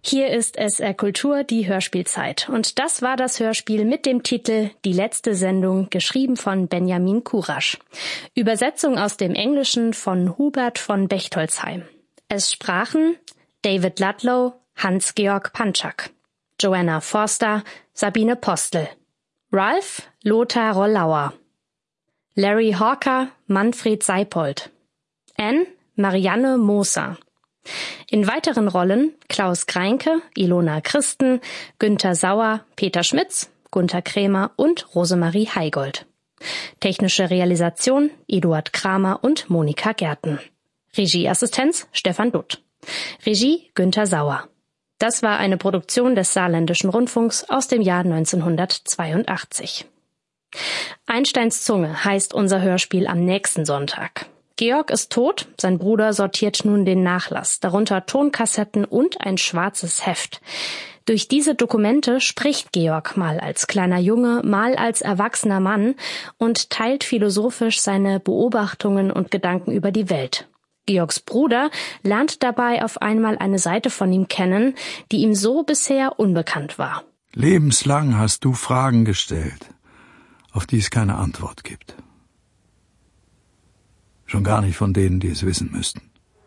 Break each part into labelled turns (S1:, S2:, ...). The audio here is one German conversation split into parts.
S1: Hier ist SR Kultur, die Hörspielzeit. Und das war das Hörspiel mit dem Titel Die letzte Sendung, geschrieben von Benjamin Kurasch. Übersetzung aus dem Englischen von Hubert von Bechtolzheim. Es sprachen David Ludlow, Hans-Georg Pantschak, Joanna Forster, Sabine Postel, Ralph Lothar Rollauer, Larry Hawker, Manfred Seipold, Anne Marianne Moser. In weiteren Rollen Klaus Greinke, Ilona Christen, Günther Sauer, Peter Schmitz, Gunther Krämer und Rosemarie Heigold. Technische Realisation Eduard Kramer und Monika Gärten. Regieassistenz Stefan Dutt. Regie Günther Sauer. Das war eine Produktion des Saarländischen Rundfunks aus dem Jahr 1982. Einsteins Zunge heißt unser Hörspiel am nächsten Sonntag. Georg ist tot, sein Bruder sortiert nun den Nachlass, darunter Tonkassetten und ein schwarzes Heft. Durch diese Dokumente spricht Georg mal als kleiner Junge, mal als erwachsener Mann und teilt philosophisch seine Beobachtungen und Gedanken über die Welt. Georgs Bruder lernt dabei auf einmal eine Seite von ihm kennen, die ihm so bisher unbekannt war.
S2: Lebenslang hast du Fragen gestellt, auf die es keine Antwort gibt. Schon gar nicht von denen, die es wissen müssten.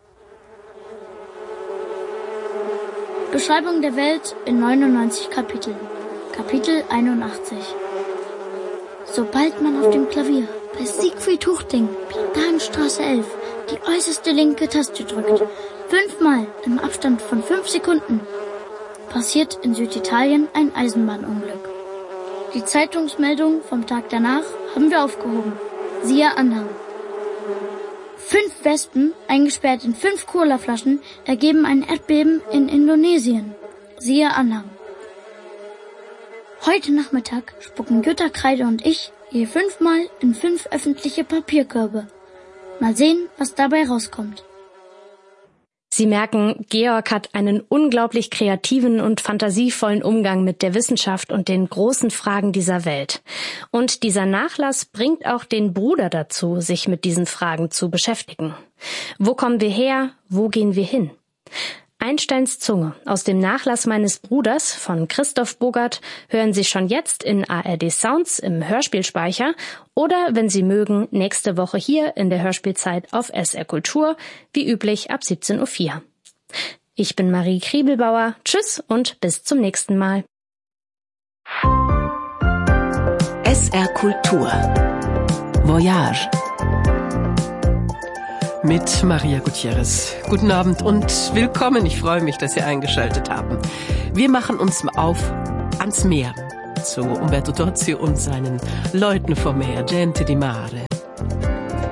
S3: Beschreibung der Welt in 99 Kapiteln. Kapitel 81. Sobald man auf dem Klavier bei Siegfried Huchting, Platanenstraße 11, die äußerste linke Taste drückt, 5-mal im Abstand von 5 Sekunden, passiert in Süditalien ein Eisenbahnunglück. Die Zeitungsmeldung vom Tag danach haben wir aufgehoben. Siehe Anhang. 5 Wespen, eingesperrt in 5 Colaflaschen, ergeben ein Erdbeben in Indonesien. Siehe Anhang. Heute Nachmittag spucken Jutta Kreide und ich je 5-mal in 5 öffentliche Papierkörbe. Mal sehen, was dabei rauskommt.
S1: Sie merken, Georg hat einen unglaublich kreativen und fantasievollen Umgang mit der Wissenschaft und den großen Fragen dieser Welt. Und dieser Nachlass bringt auch den Bruder dazu, sich mit diesen Fragen zu beschäftigen. Wo kommen wir her? Wo gehen wir hin? Einsteins Zunge aus dem Nachlass meines Bruders von Christoph Bogert hören Sie schon jetzt in ARD Sounds im Hörspielspeicher oder, wenn Sie mögen, nächste Woche hier in der Hörspielzeit auf SR Kultur, wie üblich ab 17.04 Uhr. Ich bin Marie Kriebelbauer. Tschüss und bis zum nächsten Mal.
S4: SR Kultur Voyage mit Maria Gutierrez. Guten Abend und willkommen. Ich freue mich, dass Sie eingeschaltet haben. Wir machen uns auf ans Meer zu Umberto Tozzi und seinen Leuten vom Meer, Gente di Mare.